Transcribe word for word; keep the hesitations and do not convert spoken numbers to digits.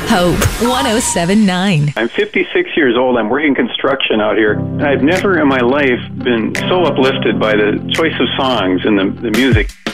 Hope one oh seven point nine. I'm fifty-six years old. I'm working construction out here. I've never in my life been so uplifted by the choice of songs and the, the music.